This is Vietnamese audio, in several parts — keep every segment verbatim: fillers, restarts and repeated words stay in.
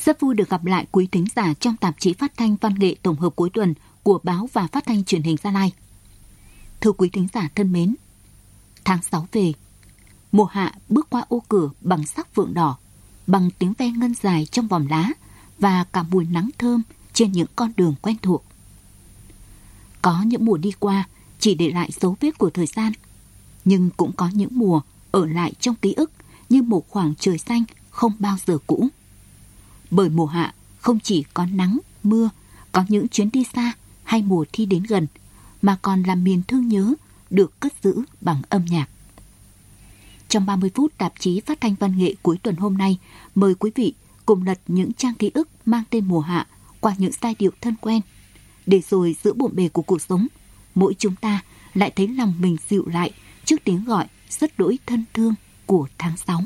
Rất vui được gặp lại quý thính giả trong tạp chí phát thanh văn nghệ tổng hợp cuối tuần của báo và phát thanh truyền hình Gia Lai. Thưa quý thính giả thân mến, tháng sáu về, mùa hạ bước qua ô cửa bằng sắc phượng đỏ, bằng tiếng ve ngân dài trong vòm lá và cả mùi nắng thơm trên những con đường quen thuộc. Có những mùa đi qua chỉ để lại dấu vết của thời gian, nhưng cũng có những mùa ở lại trong ký ức như một khoảng trời xanh không bao giờ cũ. Bởi mùa hạ không chỉ có nắng, mưa, có những chuyến đi xa hay mùa thi đến gần, mà còn là miền thương nhớ được cất giữ bằng âm nhạc. Trong ba mươi phút tạp chí phát thanh văn nghệ cuối tuần hôm nay, mời quý vị cùng lật những trang ký ức mang tên mùa hạ qua những giai điệu thân quen, để rồi giữa bộn bề của cuộc sống, mỗi chúng ta lại thấy lòng mình dịu lại trước tiếng gọi rất đỗi thân thương của tháng sáu.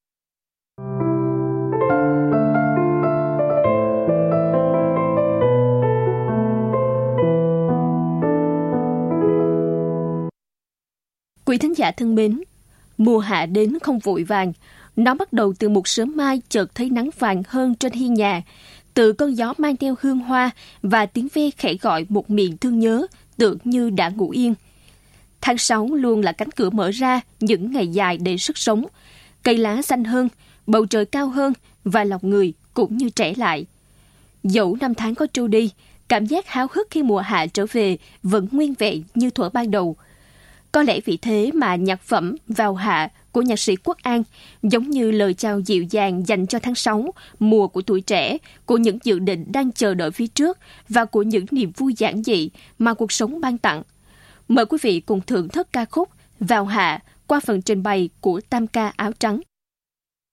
Quý thính giả thân mến, mùa hạ đến không vội vàng, nó bắt đầu từ một sớm mai chợt thấy nắng vàng hơn trên hiên nhà, từ cơn gió mang theo hương hoa và tiếng ve khẽ gọi một miền thương nhớ tưởng như đã ngủ yên. Tháng sáu luôn là cánh cửa mở ra những ngày dài để sức sống, cây lá xanh hơn, bầu trời cao hơn và lòng người cũng như trẻ lại. Dẫu năm tháng có trôi đi, cảm giác háo hức khi mùa hạ trở về vẫn nguyên vẹn như thuở ban đầu. Có lẽ vì thế mà nhạc phẩm Vào Hạ của nhạc sĩ Quốc An giống như lời chào dịu dàng dành cho tháng sáu, mùa của tuổi trẻ, của những dự định đang chờ đợi phía trước và của những niềm vui giản dị mà cuộc sống ban tặng. Mời quý vị cùng thưởng thức ca khúc Vào Hạ qua phần trình bày của Tam ca áo trắng.